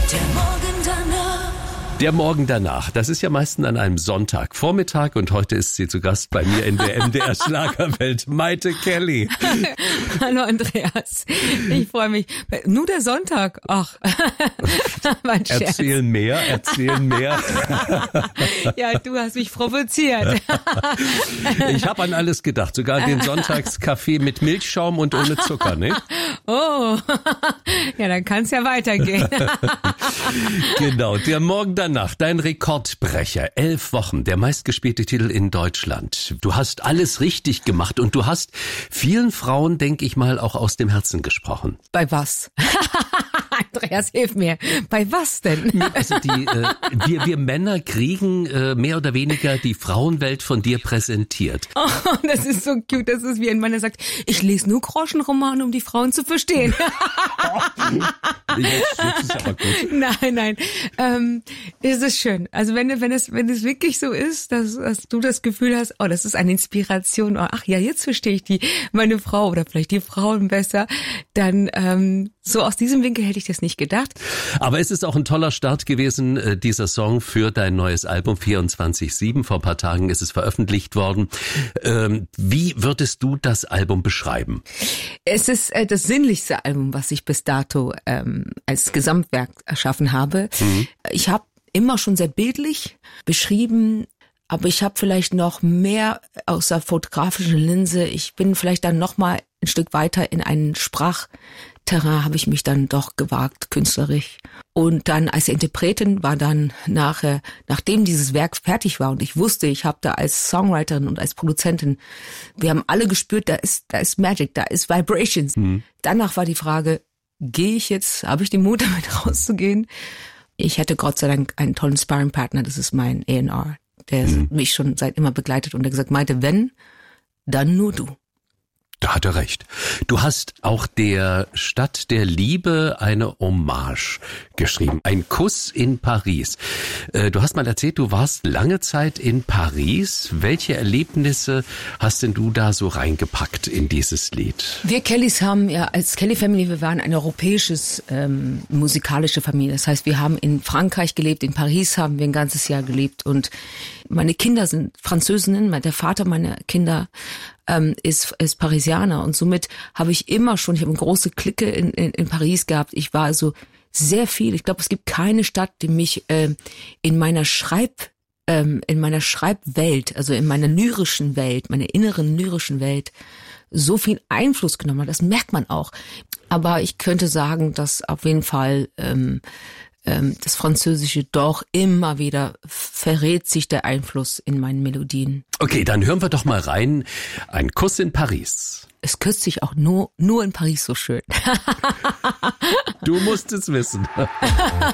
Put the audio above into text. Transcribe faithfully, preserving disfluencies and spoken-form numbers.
Der Morgen danach. Der Morgen danach, das ist ja meistens an einem Sonntagvormittag und heute ist sie zu Gast bei mir in der M D R Schlagerwelt, Mayte Kelly. Hallo Andreas, ich freue mich. Nur der Sonntag, ach, mein Scherz. Erzähl mehr, erzähl mehr. Ja, du hast mich provoziert. Ich habe an alles gedacht, sogar den Sonntagskaffee mit Milchschaum und ohne Zucker, ne? Oh, ja, dann kann es ja weitergehen. Genau, der Morgen danach, dein Rekordbrecher, elf Wochen, der meistgespielte Titel in Deutschland. Du hast alles richtig gemacht und du hast vielen Frauen, denke ich mal, auch aus dem Herzen gesprochen. Bei was? Andreas, hilf mir. Bei was denn? Also die, äh, wir, wir Männer kriegen äh, mehr oder weniger die Frauenwelt von dir präsentiert. Oh, das ist so cute, das ist wie ein Mann, der sagt, ich lese nur Groschenromane, um die Frauen zu verstehen. Jetzt ist aber gut. Nein, nein. Ähm, es ist schön. Also wenn wenn es wenn es wirklich so ist, dass, dass du das Gefühl hast, oh, das ist eine Inspiration. Oh, ach ja, jetzt verstehe ich die meine Frau oder vielleicht die Frauen besser. Dann ähm, so aus diesem Winkel hätte ich das nicht gedacht. Aber es ist auch ein toller Start gewesen, äh, dieser Song für dein neues Album vierundzwanzig sieben. Vor ein paar Tagen ist es veröffentlicht worden. Ähm, wie würdest du das Album beschreiben? Es ist äh, das sinnlichste Album, was ich bis dato ähm, als Gesamtwerk erschaffen habe. Mhm. Ich habe immer schon sehr bildlich beschrieben, aber ich habe vielleicht noch mehr aus der fotografischen Linse. Ich bin vielleicht dann noch mal ein Stück weiter in einen Sprachterrain, habe ich mich dann doch gewagt, künstlerisch. Und dann als Interpretin war dann nachher, nachdem dieses Werk fertig war und ich wusste, ich habe da als Songwriterin und als Produzentin, wir haben alle gespürt, da ist, da ist Magic, da ist Vibrations. Mhm. Danach war die Frage, gehe ich jetzt, habe ich den Mut, damit rauszugehen? Ich hätte Gott sei Dank einen tollen Sparringpartner, das ist mein A and R, der mhm. mich schon seit immer begleitet und der gesagt meinte, wenn, dann nur du. Da hat er recht. Du hast auch der Stadt der Liebe eine Hommage geschrieben. Ein Kuss in Paris. Du hast mal erzählt, du warst lange Zeit in Paris. Welche Erlebnisse hast denn du da so reingepackt in dieses Lied? Wir Kellys haben ja als Kelly Family, wir waren eine europäisches ähm, musikalische Familie. Das heißt, wir haben in Frankreich gelebt, in Paris haben wir ein ganzes Jahr gelebt und meine Kinder sind Französinnen, der Vater meiner Kinder ähm, ist, ist Parisianer und somit habe ich immer schon, ich habe eine große Clique in, in, in Paris gehabt. Ich war also sehr viel, ich glaube, es gibt keine Stadt, die mich äh, in meiner Schreib, ähm, in meiner Schreibwelt, also in meiner lyrischen Welt, meiner inneren lyrischen Welt so viel Einfluss genommen hat. Das merkt man auch. Aber ich könnte sagen, dass auf jeden Fall ähm, das Französische doch immer wieder verrät sich der Einfluss in meinen Melodien. Okay, dann hören wir doch mal rein. Ein Kuss in Paris. Es küsst sich auch nur, nur in Paris so schön. Du musst es wissen.